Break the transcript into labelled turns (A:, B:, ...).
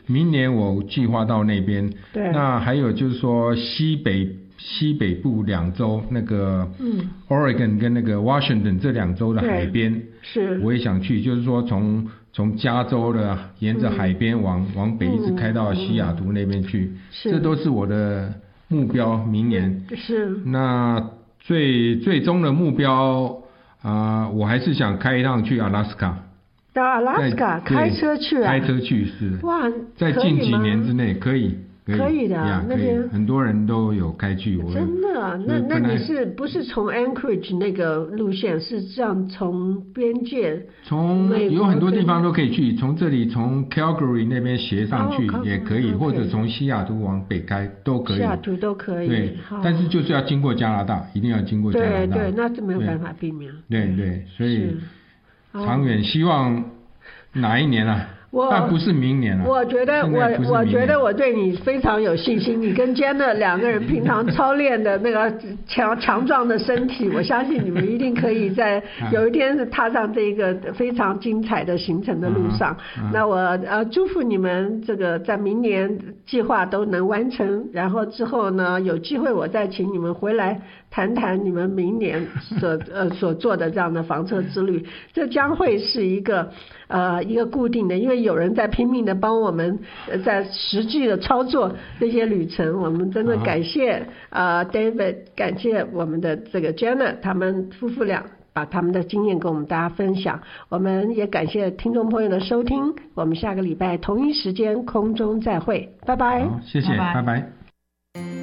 A: 明年我计划到那边。
B: 对。
A: 那还有就是说西北部2州那个Oregon 跟那个 Washington 这2州的海边，
B: 是
A: 我也想去，就是说从加州的沿着海边往北一直开到西雅图那边去，这都是我的目标。明年
B: 是
A: 那最终的目标我还是想开一趟去阿拉斯加。
B: 到阿拉斯加开车去啊？
A: 开车去是。
B: 哇，
A: 在近几年之内可以
B: 的啊，那边
A: 很多人都有开去。
B: 真的？那你是不是从 Anchorage 那个路线，是这样从边界？
A: 有很多地方都可以去，从这里从 Calgary 那边斜上去也可以，或者从西雅图往北开都可以。
B: 西雅图都可以。
A: 对，但是就是要经过加拿大，一定要经过加拿大。
B: 对，那就没有办法避免。
A: 对，所以长远希望哪一年啊？但不是明年了。
B: 我觉得我对你非常有信心。你跟 Janet 2个人平常操练的那个强壮的身体，我相信你们一定可以在有一天是踏上这一个非常精彩的行程的路上。那我祝福你们这个在明年计划都能完成，然后之后呢有机会我再请你们回来谈谈你们明年所做的这样的房车之旅。这将会是一个固定的，因为有人在拼命的帮我们在实际的操作这些旅程。我们真的感谢David， 感谢我们的这个 Janet， 他们夫妇俩把他们的经验跟我们大家分享。我们也感谢听众朋友的收听，我们下个礼拜同一时间空中再会，拜拜。
A: 好，谢谢，拜拜。